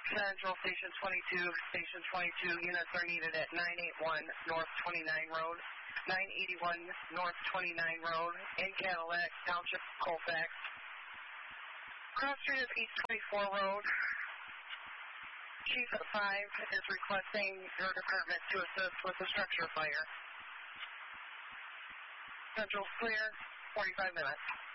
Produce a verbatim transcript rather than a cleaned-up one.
Central Station twenty-two, Station twenty-two, units are needed at nine eighty-one North twenty-nine Road, nine eighty-one North twenty-nine Road, in Cadillac, Township, Colfax. Cross Street is East twenty-four Road. Chief at five is requesting your department to assist with the structure fire. Central's clear, forty-five minutes.